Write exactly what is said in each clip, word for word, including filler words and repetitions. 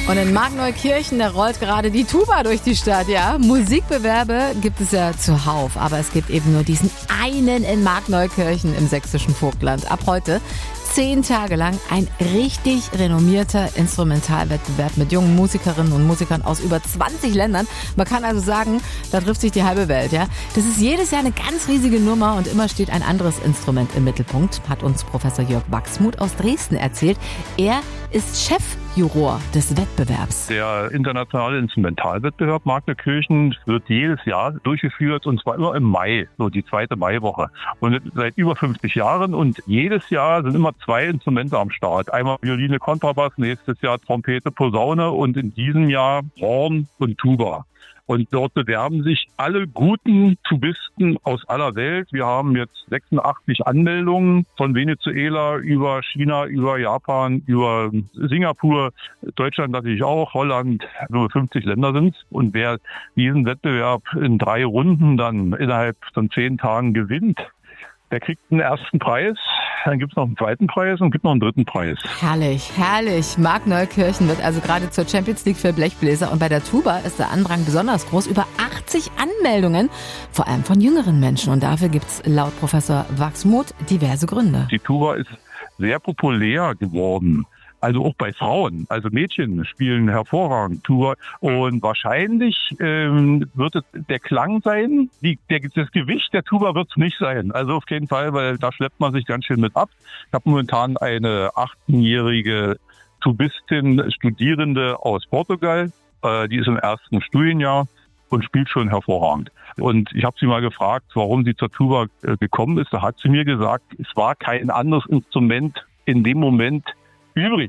Und in Markneukirchen, da rollt gerade die Tuba durch die Stadt, ja. Musikbewerbe gibt es ja zuhauf, aber es gibt eben nur diesen einen in Markneukirchen im sächsischen Vogtland. Ab heute zehn Tage lang ein richtig renommierter Instrumentalwettbewerb mit jungen Musikerinnen und Musikern aus über zwanzig Ländern. Man kann also sagen, da trifft sich die halbe Welt, ja. Das ist jedes Jahr eine ganz riesige Nummer und immer steht ein anderes Instrument im Mittelpunkt, hat uns Professor Jörg Wachsmuth aus Dresden erzählt. Er ist Chefjuror des Wettbewerbs. Der internationale Instrumentalwettbewerb Markneukirchen wird jedes Jahr durchgeführt und zwar immer im Mai, so die zweite Maiwoche. Und seit über fünfzig Jahren und jedes Jahr sind immer zwei Instrumente am Start. Einmal Violine, Kontrabass, nächstes Jahr Trompete, Posaune und in diesem Jahr Horn und Tuba. Und dort bewerben sich alle guten Tubisten aus aller Welt. Wir haben jetzt sechsundachtzig Anmeldungen von Venezuela über China, über Japan, über Singapur, Deutschland natürlich auch, Holland, so fünfzig Länder sind. Und wer diesen Wettbewerb in drei Runden dann innerhalb von zehn Tagen gewinnt, der kriegt einen ersten Preis, dann gibt es noch einen zweiten Preis und gibt noch einen dritten Preis. Herrlich, herrlich. Markneukirchen wird also gerade zur Champions League für Blechbläser und bei der Tuba ist der Andrang besonders groß. Über achtzig Anmeldungen, vor allem von jüngeren Menschen. Und dafür gibt es laut Professor Wachsmuth diverse Gründe. Die Tuba ist sehr populär geworden. Also auch bei Frauen, also Mädchen spielen hervorragend Tuba und wahrscheinlich ähm, wird es der Klang sein, die, der, das Gewicht der Tuba wird es nicht sein, also auf jeden Fall, weil da schleppt man sich ganz schön mit ab. Ich habe momentan eine achtzehnjährige Tubistin, Studierende aus Portugal, äh, die ist im ersten Studienjahr und spielt schon hervorragend. Und ich habe sie mal gefragt, warum sie zur Tuba äh, gekommen ist, da hat sie mir gesagt, es war kein anderes Instrument in dem Moment übrig.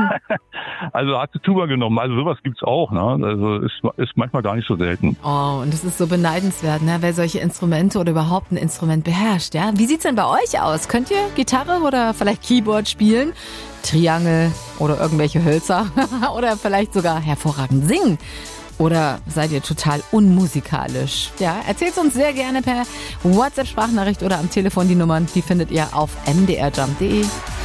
Also hat sie Tuba genommen. Also sowas gibt's auch. Ne? Also ist, ist manchmal gar nicht so selten. Oh, und das ist so beneidenswert, ne? Wer solche Instrumente oder überhaupt ein Instrument beherrscht. Ja? Wie sieht's denn bei euch aus? Könnt ihr Gitarre oder vielleicht Keyboard spielen? Triangel oder irgendwelche Hölzer? Oder vielleicht sogar hervorragend singen? Oder seid ihr total unmusikalisch? Ja, erzählt's uns sehr gerne per WhatsApp-Sprachnachricht oder am Telefon. Die Nummern, die findet ihr auf m d r jump punkt d e.